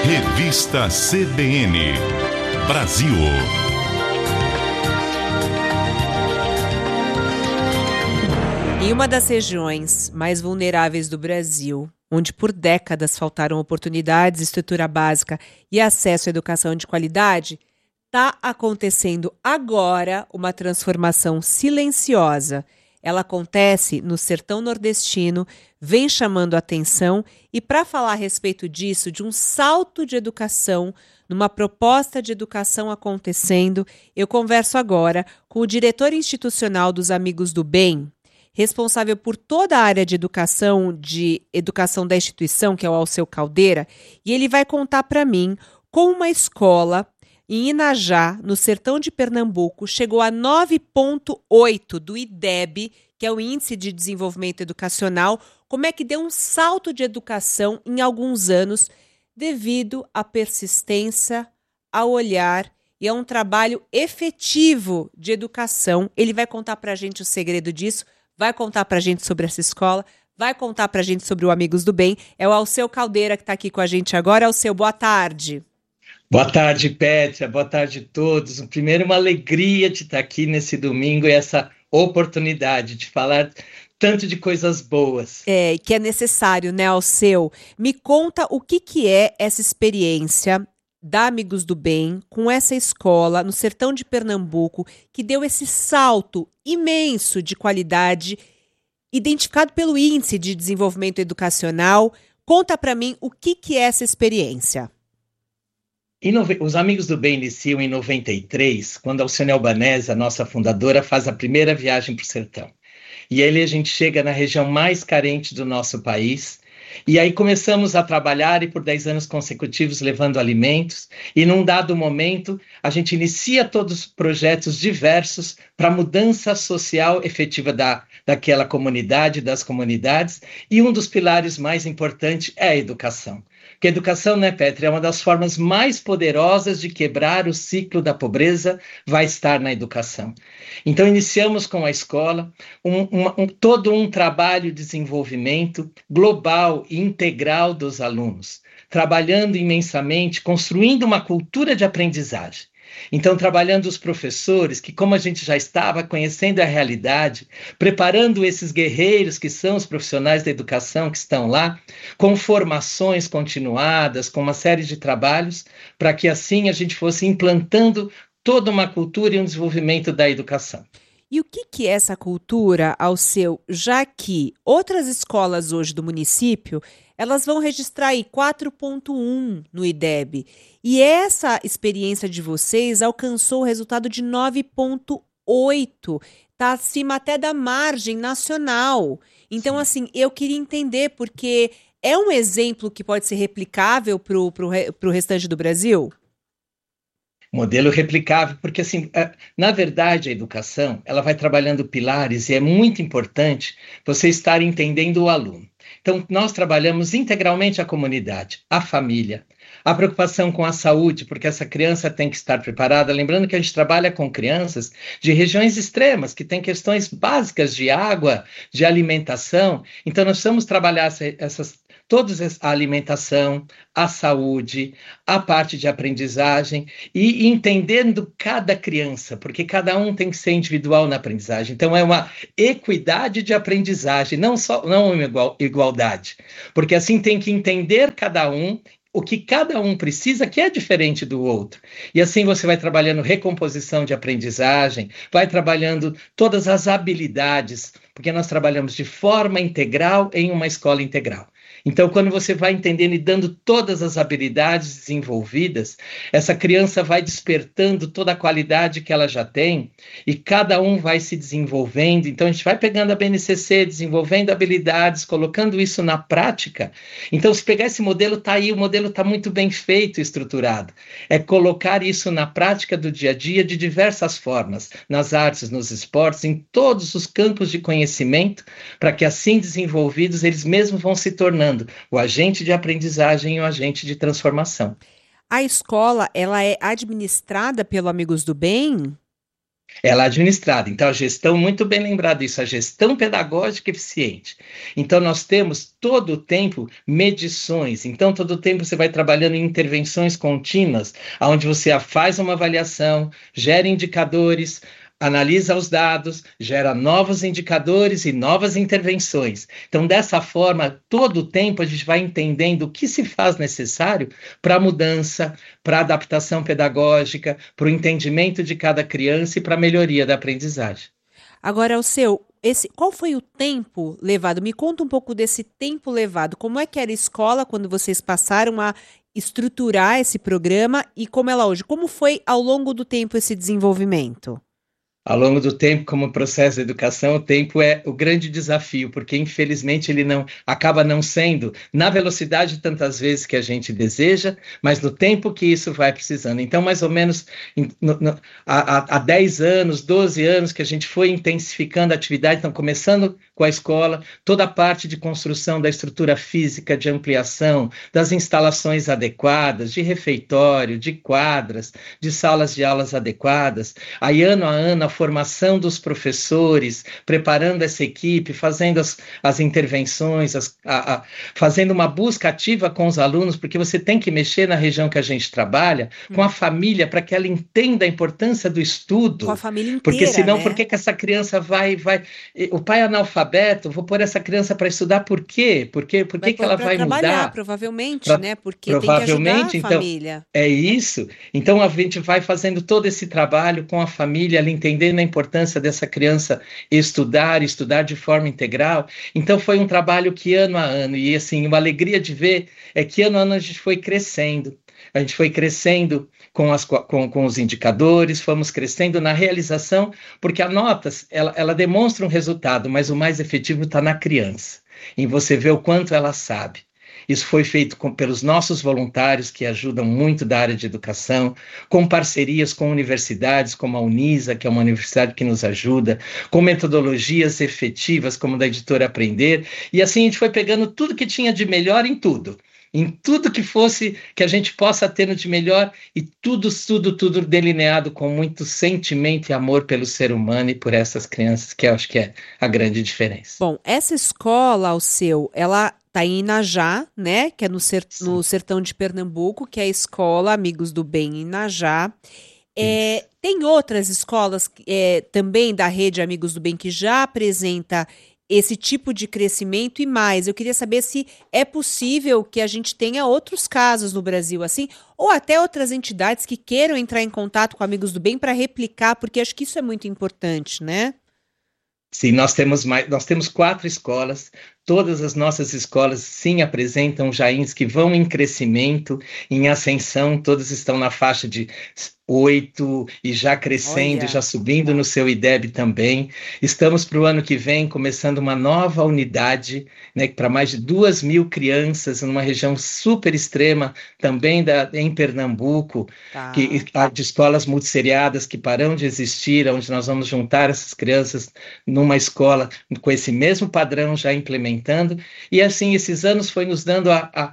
Revista CBN Brasil. Em uma das regiões mais vulneráveis do Brasil, onde por décadas faltaram oportunidades, estrutura básica e acesso à educação de qualidade, está acontecendo agora uma transformação silenciosa. Ela acontece no sertão nordestino, vem chamando a atenção e para falar a respeito disso, de um salto de educação, numa proposta de educação acontecendo, eu converso agora com o diretor institucional dos Amigos do Bem, responsável por toda a área de educação da instituição, que é o Alceu Caldeira, e ele vai contar para mim como uma escola em Inajá, no sertão de Pernambuco, chegou a 9,8 do IDEB, que é o Índice de Desenvolvimento Educacional, como é que deu um salto de educação em alguns anos, devido à persistência, ao olhar e a um trabalho efetivo de educação. Ele vai contar para a gente o segredo disso, vai contar para a gente sobre essa escola, vai contar para a gente sobre o Amigos do Bem. É o Alceu Caldeira que está aqui com a gente agora. Alceu, boa tarde. Boa tarde, Pétria. Boa tarde a todos. Primeiro, uma alegria de estar aqui nesse domingo e essa oportunidade de falar tanto de coisas boas. Que é necessário, né, Alceu? Me conta o que é essa experiência da Amigos do Bem com essa escola no sertão de Pernambuco que deu esse salto imenso de qualidade identificado pelo Índice de Desenvolvimento Educacional. Conta para mim o que é essa experiência. Os Amigos do Bem iniciam em 93, quando a Alcione Albanese, a nossa fundadora, faz a primeira viagem para o sertão. E aí a gente chega na região mais carente do nosso país, e aí começamos a trabalhar e por 10 anos consecutivos levando alimentos, e num dado momento a gente inicia todos os projetos diversos para a mudança social efetiva daquela comunidade, das comunidades, e um dos pilares mais importantes é a educação. Porque a educação, né, Pétria, é uma das formas mais poderosas de quebrar o ciclo da pobreza, vai estar na educação. Então, iniciamos com a escola todo um trabalho de desenvolvimento global e integral dos alunos, trabalhando imensamente, construindo uma cultura de aprendizagem. Então, trabalhando os professores, que como a gente já estava conhecendo a realidade, preparando esses guerreiros que são os profissionais da educação que estão lá, com formações continuadas, com uma série de trabalhos, para que assim a gente fosse implantando toda uma cultura e um desenvolvimento da educação. E o que é essa cultura, Alceu, já que outras escolas hoje do município, elas vão registrar aí 4,1 no IDEB. E essa experiência de vocês alcançou o resultado de 9,8. Está acima até da margem nacional. Então, assim, eu queria entender, porque é um exemplo que pode ser replicável para o restante do Brasil? Modelo replicável, porque assim, na verdade a educação, ela vai trabalhando pilares e é muito importante você estar entendendo o aluno. Então, nós trabalhamos integralmente a comunidade, a família, a preocupação com a saúde, porque essa criança tem que estar preparada. Lembrando que a gente trabalha com crianças de regiões extremas, que têm questões básicas de água, de alimentação. Então, nós precisamos trabalhar a alimentação, a saúde, a parte de aprendizagem e entendendo cada criança, porque cada um tem que ser individual na aprendizagem. Então, é uma equidade de aprendizagem, não uma igualdade, porque assim tem que entender cada um, o que cada um precisa, que é diferente do outro. E assim você vai trabalhando recomposição de aprendizagem, vai trabalhando todas as habilidades, porque nós trabalhamos de forma integral em uma escola integral. Então, quando você vai entendendo e dando todas as habilidades desenvolvidas, essa criança vai despertando toda a qualidade que ela já tem e cada um vai se desenvolvendo. Então, a gente vai pegando a BNCC, desenvolvendo habilidades, colocando isso na prática. Então, se pegar esse modelo, está aí, o modelo está muito bem feito e estruturado. É colocar isso na prática do dia a dia de diversas formas, nas artes, nos esportes, em todos os campos de conhecimento, para que assim desenvolvidos, eles mesmos vão se tornando o agente de aprendizagem e o agente de transformação. A escola, ela é administrada pelo Amigos do Bem? Ela é administrada. Então, a gestão, muito bem lembrado isso, a gestão pedagógica eficiente. Então, nós temos todo o tempo medições. Então, todo o tempo você vai trabalhando em intervenções contínuas, onde você faz uma avaliação, gera indicadores, analisa os dados, gera novos indicadores e novas intervenções. Então, dessa forma, todo o tempo a gente vai entendendo o que se faz necessário para a mudança, para a adaptação pedagógica, para o entendimento de cada criança e para a melhoria da aprendizagem. Agora, qual foi o tempo levado? Me conta um pouco desse tempo levado. Como é que era a escola quando vocês passaram a estruturar esse programa e como ela hoje? Como foi ao longo do tempo esse desenvolvimento? Ao longo do tempo, como processo de educação, o tempo é o grande desafio, porque infelizmente ele não acaba não sendo na velocidade tantas vezes que a gente deseja, mas no tempo que isso vai precisando. Então, mais ou menos há 10 anos, 12 anos que a gente foi intensificando a atividade, então começando com a escola, toda a parte de construção da estrutura física, de ampliação, das instalações adequadas, de refeitório, de quadras, de salas de aulas adequadas, aí ano a ano a formação dos professores, preparando essa equipe, fazendo as intervenções, fazendo uma busca ativa com os alunos, porque você tem que mexer na região que a gente trabalha, com a família, para que ela entenda a importância do estudo. Com a família inteira, porque senão, né? por que essa criança vai... O pai é analfabeto, vou pôr essa criança para estudar por quê? Por que ela vai mudar? Provavelmente, né? Porque Provavelmente, tem que ajudar a família. É isso. Então, a gente vai fazendo todo esse trabalho com a família, ela entendendo a importância dessa criança estudar de forma integral. Então, foi um trabalho que ano a ano, e assim, uma alegria de ver é que ano a ano a gente foi crescendo. A gente foi crescendo com os indicadores, fomos crescendo na realização, porque a nota, ela demonstra um resultado, mas o mais efetivo está na criança, em você ver o quanto ela sabe. Isso foi feito pelos nossos voluntários, que ajudam muito da área de educação, com parcerias com universidades, como a Unisa, que é uma universidade que nos ajuda, com metodologias efetivas, como da Editora Aprender, e assim a gente foi pegando tudo que tinha de melhor em tudo que fosse, que a gente possa ter de melhor, e tudo delineado com muito sentimento e amor pelo ser humano e por essas crianças, que eu acho que é a grande diferença. Bom, essa escola, ela está em Inajá, né, que é no sertão de Pernambuco, que é a escola Amigos do Bem em Inajá. Tem outras escolas também da rede Amigos do Bem que já apresenta esse tipo de crescimento e mais. Eu queria saber se é possível que a gente tenha outros casos no Brasil assim, ou até outras entidades que queiram entrar em contato com Amigos do Bem para replicar, porque acho que isso é muito importante, né? Sim, nós temos 4 escolas. Todas as nossas escolas, sim, apresentam jains que vão em crescimento, em ascensão, todas estão na faixa de 8 e já crescendo, Olha, já subindo no seu IDEB também. Estamos para o ano que vem começando uma nova unidade, né, para mais de 2.000 crianças, numa região super extrema, também em Pernambuco, de escolas multisseriadas que param de existir, onde nós vamos juntar essas crianças numa escola com esse mesmo padrão já implementado. E assim, esses anos foi nos dando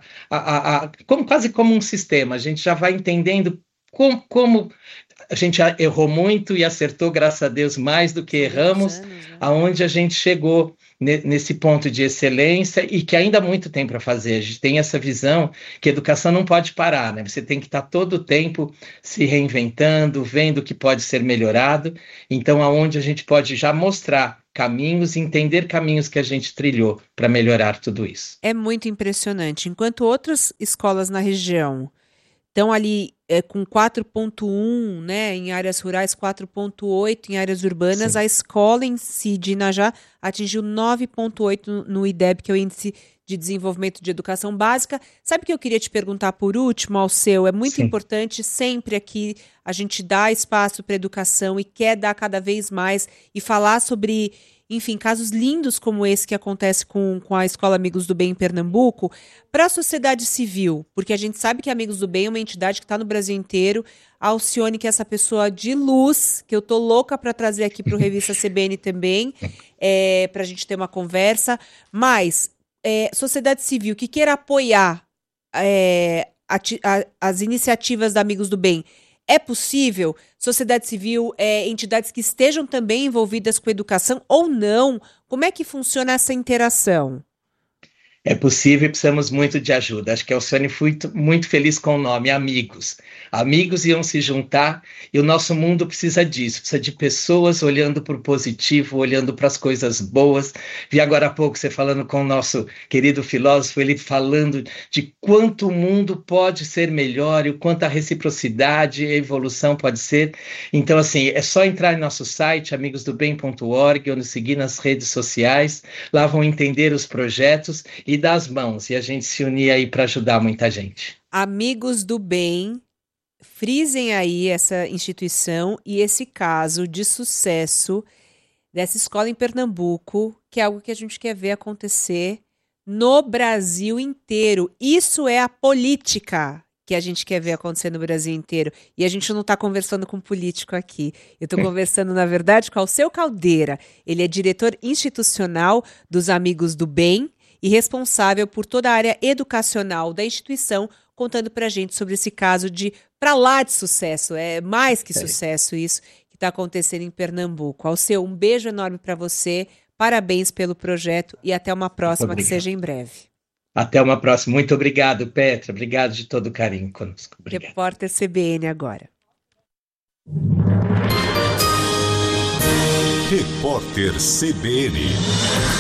quase como um sistema, a gente já vai entendendo como a gente errou muito e acertou, graças a Deus, mais do que erramos, aonde a gente chegou nesse ponto de excelência e que ainda há muito tempo para fazer. A gente tem essa visão que a educação não pode parar, né? Você tem que estar todo o tempo se reinventando, vendo o que pode ser melhorado. Então, aonde a gente pode já mostrar caminhos, entender caminhos que a gente trilhou para melhorar tudo isso. É muito impressionante. Enquanto outras escolas na região estão ali com 4,1, né, em áreas rurais, 4,8 em áreas urbanas, sim, a escola em si de Inajá atingiu 9,8 no IDEB, que é o Índice de Desenvolvimento de Educação Básica. Sabe o que eu queria te perguntar por último, Alceu? É muito importante sempre aqui a gente dar espaço para a educação e quer dar cada vez mais e falar sobre, enfim, casos lindos como esse que acontece com a Escola Amigos do Bem em Pernambuco, para a sociedade civil, porque a gente sabe que Amigos do Bem é uma entidade que está no Brasil inteiro. A Alcione, que é essa pessoa de luz, que eu tô louca para trazer aqui para o Revista CBN também, para a gente ter uma conversa, mas sociedade civil que queira apoiar as iniciativas da Amigos do Bem, É possível? Sociedade civil, entidades que estejam também envolvidas com educação ou não? Como é que funciona essa interação? É possível e precisamos muito de ajuda. Acho que a Alcione foi muito feliz com o nome, Amigos. Amigos iam se juntar e o nosso mundo precisa disso, precisa de pessoas olhando para o positivo, olhando para as coisas boas. Vi agora há pouco você falando com o nosso querido filósofo, ele falando de quanto o mundo pode ser melhor e o quanto a reciprocidade e a evolução pode ser. Então, assim, é só entrar em nosso site, amigosdobem.org, ou nos seguir nas redes sociais. Lá vão entender os projetos e dar as mãos, e a gente se unir aí para ajudar muita gente. Amigos do Bem, frisem aí essa instituição e esse caso de sucesso dessa escola em Pernambuco, que é algo que a gente quer ver acontecer no Brasil inteiro. Isso é a política que a gente quer ver acontecer no Brasil inteiro. E a gente não está conversando com político aqui. Eu estou conversando, na verdade, com o Alceu Caldeira. Ele é diretor institucional dos Amigos do Bem e responsável por toda a área educacional da instituição, contando para a gente sobre esse caso de pra lá de sucesso. É mais que sucesso isso que está acontecendo em Pernambuco. Alceu, um beijo enorme para você, parabéns pelo projeto e até uma próxima, que seja em breve. Até uma próxima. Muito obrigado, Petra. Obrigado de todo o carinho conosco. Obrigado. Repórter CBN agora. Repórter CBN.